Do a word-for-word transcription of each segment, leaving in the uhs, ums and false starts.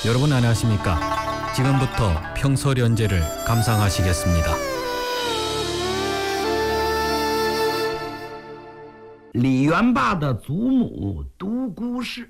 여러분 안녕하십니까? 지금부터 평소련제를 감상하시겠습니다. 李元霸的祖母读故事，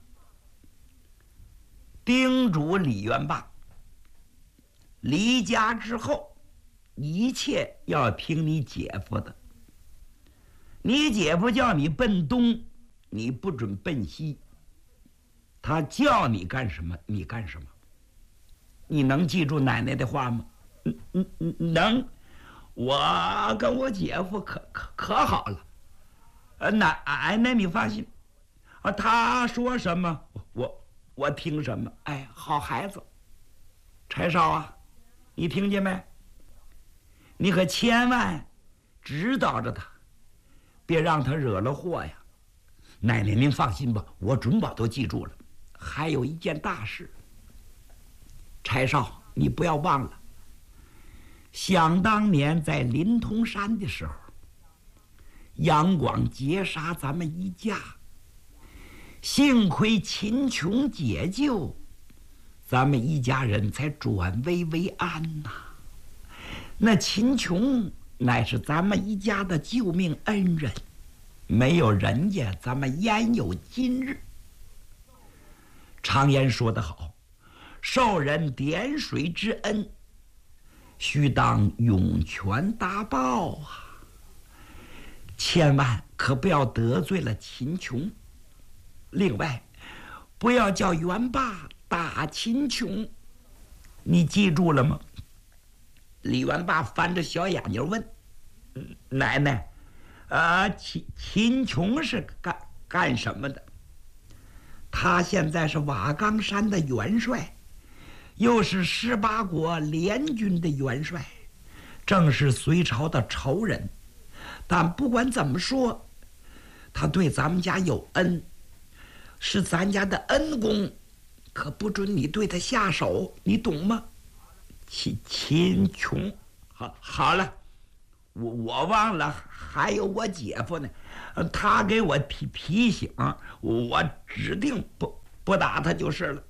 叮嘱李元霸，离家之后，一切要听你姐夫的。你姐夫叫你奔东，你不准奔西。他叫你干什么，你干什么。你能记住奶奶的话吗？嗯嗯嗯，能。我跟我姐夫可可可好了。呃，奶奶你放心，啊，他说什么我我听什么。哎，好孩子，柴少啊，你听见没？你可千万指导着他，别让他惹了祸呀。奶奶您放心吧，我准保都记住了。还有一件大事，柴少，你不要忘了，想当年在临潼山的时候，杨广劫杀咱们一家，幸亏秦琼解救，咱们一家人才转危为安呐、啊。那秦琼乃是咱们一家的救命恩人，没有人家，咱们焉有今日？常言说得好，受人点水之恩，须当涌泉大报啊！千万可不要得罪了秦琼。另外，不要叫元霸打秦琼，你记住了吗？李元霸翻着小眼睛问：“奶奶，啊，秦秦琼是干干什么的？”他现在是瓦岗山的元帅，又是十八国联军的元帅，正是隋朝的仇人。但不管怎么说，他对咱们家有恩，是咱家的恩公，可不准你对他下手，你懂吗？秦秦琼，好，好了，我我忘了还有我姐夫呢，他给我提提醒，我指定不不打他就是了。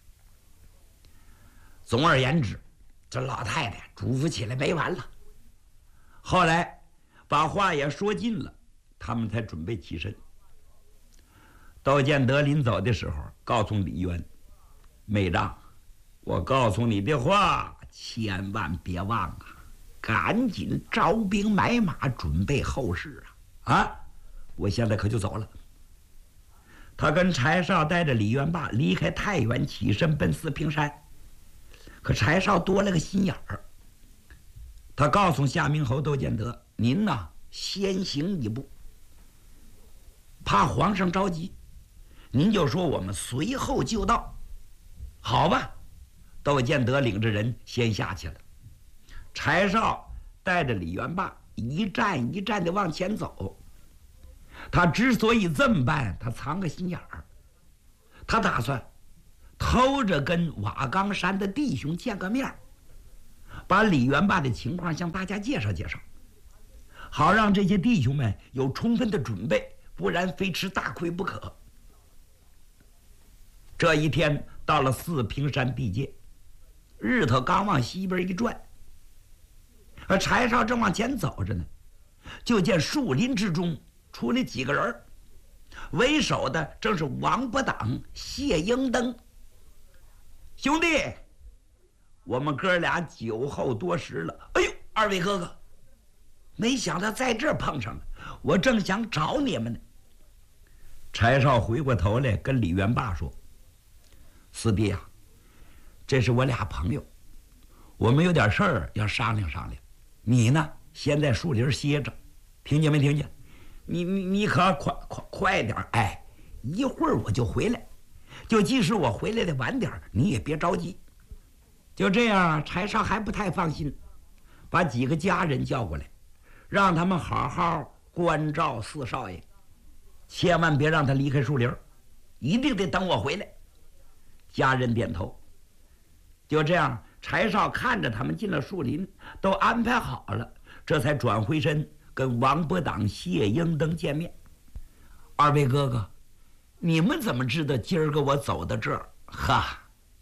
总而言之，这老太太嘱咐起来没完了。后来把话也说尽了，他们才准备起身。窦建德临走的时候告诉李渊：“妹丈，我告诉你的话千万别忘啊，赶紧招兵买马，准备后事啊！啊，我现在可就走了。”他跟柴少带着李元霸离开太原，起身奔四平山。可柴少多了个心眼儿，他告诉夏明侯窦建德：“您呐，先行一步，怕皇上着急，您就说我们随后就到，好吧？”窦建德领着人先下去了，柴少带着李元霸一站一站的往前走。他之所以这么办，他藏个心眼儿，他打算偷着跟瓦岗山的弟兄见个面，把李元霸的情况向大家介绍介绍，好让这些弟兄们有充分的准备，不然非吃大亏不可。这一天到了四平山地界，日头刚往西边一转，而柴少正往前走着呢，就见树林之中出来几个人，为首的正是王伯党、谢英登。兄弟，我们哥俩酒后多时了。哎呦，二位哥哥，没想到在这儿碰上了，我正想找你们呢。柴少回过头来跟李元霸说：“四弟啊，这是我俩朋友，我们有点事儿要商量商量。你呢，先在树林歇着，听见没听见？你你你可快快快点，哎，一会儿我就回来。就即使我回来的晚点，你也别着急。”就这样，柴少还不太放心，把几个家人叫过来，让他们好好关照四少爷，千万别让他离开树林，一定得等我回来。家人点头。就这样，柴少看着他们进了树林，都安排好了，这才转回身跟王伯党、谢英登见面。二位哥哥，你们怎么知道今儿个我走到这儿？哈，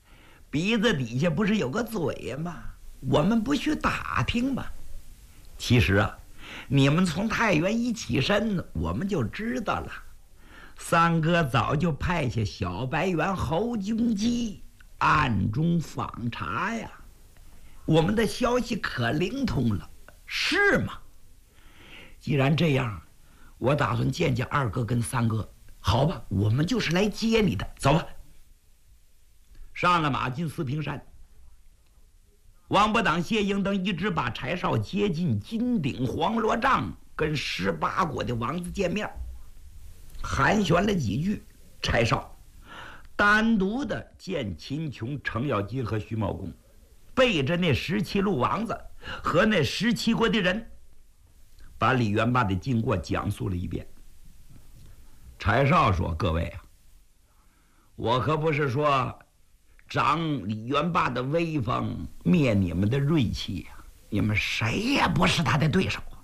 鼻子底下不是有个嘴吗？我们不去打听吗？其实啊，你们从太原一起身，我们就知道了。三哥早就派下小白猿侯君基暗中访查呀，我们的消息可灵通了，是吗？既然这样，我打算见见二哥跟三哥。好吧，我们就是来接你的，走吧。上了马进四平山，王八党、谢英等一直把柴少接进金顶黄罗帐，跟十八国的王子见面，寒暄了几句。柴少单独的见秦琼、程咬金和徐茂公，背着那十七路王子和那十七国的人，把李元霸的经过讲述了一遍。柴少说：“各位啊，我可不是说长李元霸的威风，灭你们的锐气呀、啊！你们谁也不是他的对手啊！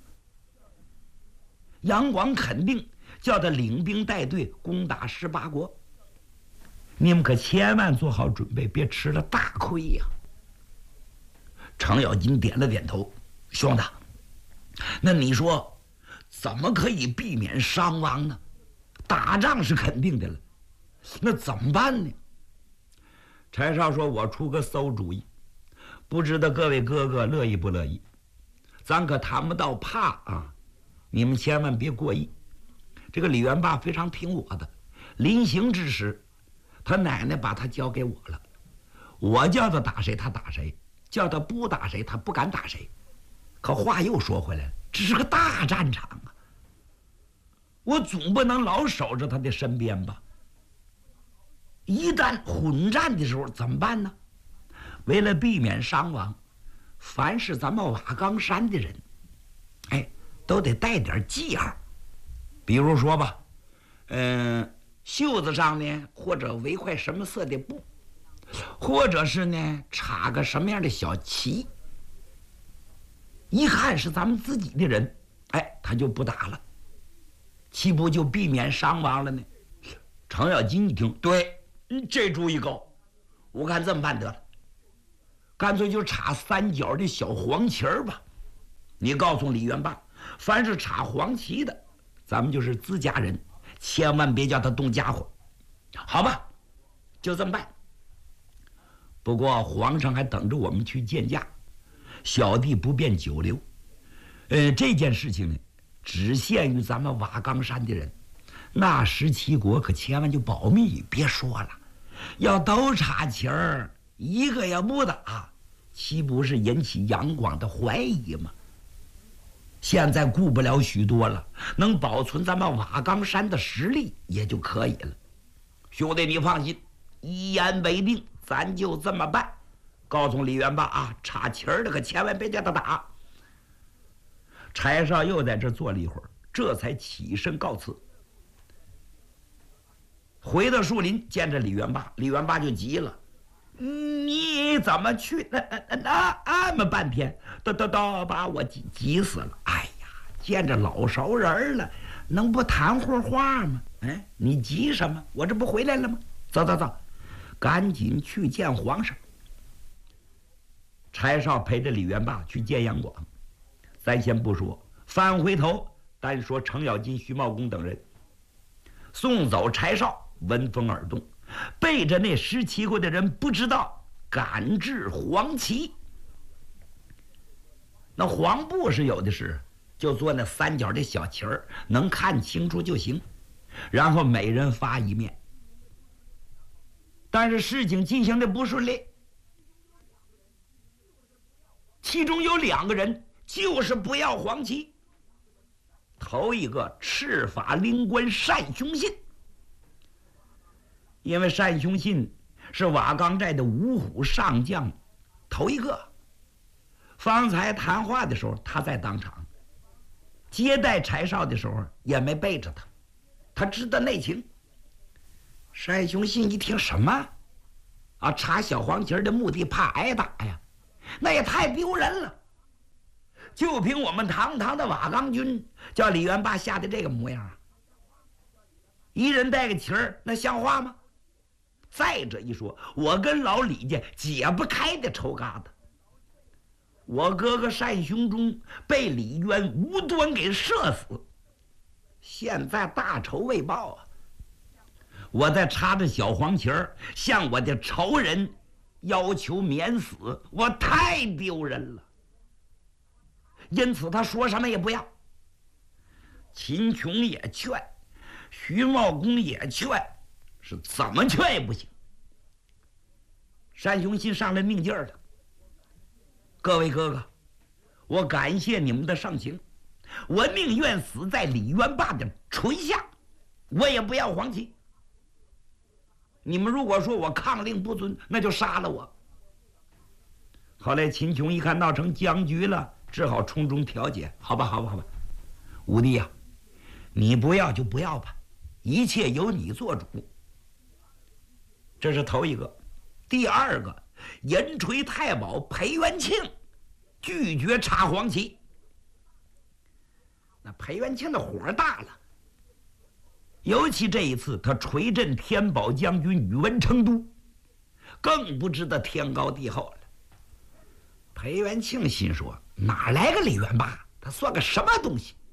杨广肯定叫他领兵带队攻打十八国，你们可千万做好准备，别吃了大亏呀、啊！”程咬金点了点头：“兄弟，那你说怎么可以避免伤亡呢？打仗是肯定的了，那怎么办呢？”柴少说：“我出个馊主意，不知道各位哥哥乐意不乐意？咱可谈不到怕啊，你们千万别过意。这个李元霸非常听我的，临行之时，他奶奶把他交给我了，我叫他打谁他打谁，叫他不打谁他不敢打谁。可话又说回来了，这是个大战场啊，我总不能老守着他的身边吧？一旦混战的时候怎么办呢？为了避免伤亡，凡是咱们瓦岗山的人，哎，都得带点记号。比如说吧，嗯，袖子上呢，或者围块什么色的布，或者是呢插个什么样的小旗，一看是咱们自己的人，哎，他就不打了，岂不就避免伤亡了呢？程咬金一听，对，这主意高，我看这么办得了，干脆就插三角的小黄旗儿吧。你告诉李元霸，凡是插黄旗的，咱们就是自家人，千万别叫他动家伙，好吧？就这么办。不过皇上还等着我们去见驾，小弟不便久留。呃，这件事情呢，只限于咱们瓦岗山的人，那十七国可千万就保密，别说了。要都插旗儿，一个也不打，岂不是引起杨广的怀疑吗？现在顾不了许多了，能保存咱们瓦岗山的实力也就可以了。兄弟，你放心，一言为定，咱就这么办。告诉李元霸啊，插旗儿的可千万别叫他打。柴少又在这坐了一会儿，这才起身告辞。回到树林，见着李元霸，李元霸就急了：“你怎么去那那那那么半天，都都都把我急急死了！哎呀，见着老熟人了，能不谈会儿话吗？哎，你急什么？我这不回来了吗？走走走，赶紧去见皇上。”柴少陪着李元霸去见杨广。咱先不说，翻回头单说程咬金、徐茂公等人，送走柴少，闻风而动，背着那十七国的人不知道赶至黄旗。那黄布是有的是，就做那三角的小旗儿，能看清楚就行，然后每人发一面。但是事情进行的不顺利，其中有两个人就是不要黄旗。头一个赤发灵官单雄信，因为单雄信是瓦岗寨的五虎上将头一个，方才谈话的时候他在当场，接待柴少的时候也没背着他，他知道内情。单雄信一听什么啊，插小黄旗的目的怕挨打呀，那也太丢人了。就凭我们堂堂的瓦岗军，叫李元霸吓得这个模样啊！一人带个旗儿，那像话吗？ 再者一说，我跟老李家解不开的仇疙瘩。我哥哥单雄忠被李渊无端给射死，现在大仇未报啊！我在插着小黄旗儿向我的仇人要求免死，我太丢人了。因此他说什么也不要。秦琼也劝，徐茂公也劝，是怎么劝也不行。单雄信上来命劲儿了。各位哥哥，我感谢你们的盛情，我宁愿死在李元霸的麾下，我也不要黄旗。你们如果说我抗令不遵，那就杀了我。后来秦琼一看闹成僵局了，只好从中调解。好吧，好吧，好吧，武帝呀、啊，你不要就不要吧，一切由你做主。这是头一个。第二个，银锤太保裴元庆拒绝插黄旗。那裴元庆的火大了，尤其这一次他锤镇天宝将军宇文成都，更不知道天高地厚了。裴元庆心说，哪来个李元霸，他算个什么东西？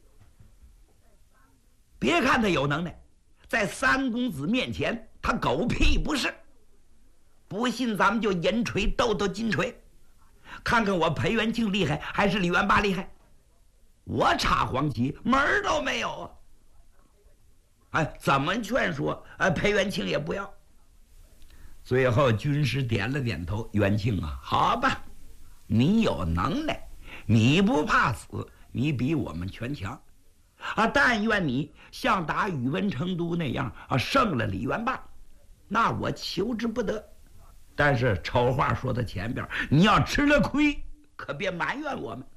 别看他有能耐，在三公子面前他狗屁不是。不信咱们就银锤斗斗金锤，看看我裴元庆厉害还是李元霸厉害。我插黄旗门儿都没有啊！哎，怎么劝说，哎，裴元庆也不要。最后军师点了点头，元庆啊，好吧，你有能耐，你不怕死，你比我们全强啊！但愿你像打宇文成都那样啊，胜了李元霸，那我求之不得。但是丑话说到前边，你要吃了亏，可别埋怨我们。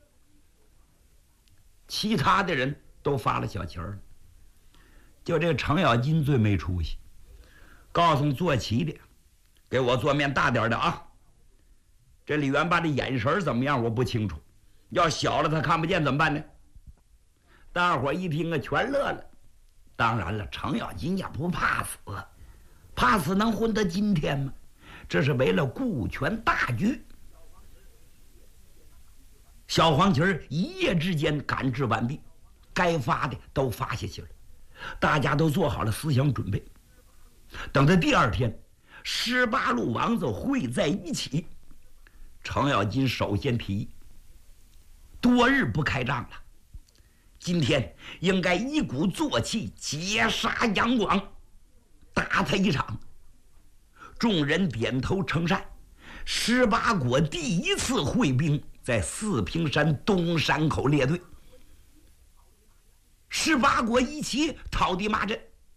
其他的人都发了小旗儿了，就这个程咬金最没出息，告诉坐骑的，给我做面大点的啊！这李元霸的眼神怎么样我不清楚，要小了他看不见怎么办呢？大伙一听啊，全乐了。当然了，程咬金也不怕死，怕死能混得今天吗？这是为了顾全大局。小黄旗儿一夜之间赶制完毕，该发的都发下去了，大家都做好了思想准备。等到第二天，十八路王子会在一起，程咬金首先提议，多日不开仗了，今天应该一鼓作气截杀杨广，打他一场。众人点头称善。十八国第一次会兵在四平山东山口列队，十八国一起讨敌马阵。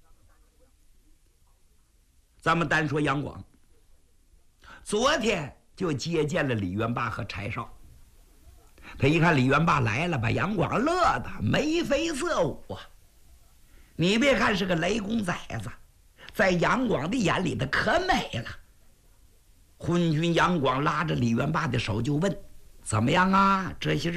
咱们单说杨广，昨天就接见了李元霸和柴绍。他一看李元霸来了，把杨广乐得眉飞色舞啊！你别看是个雷公崽子，在杨广的眼里他可美了。昏君杨广拉着李元霸的手就问：“怎么样啊？这些日